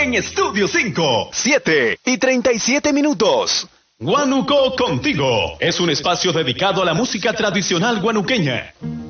en Estudio 5. 7:37. Guanuco Contigo es un espacio dedicado a la música tradicional guanuqueña.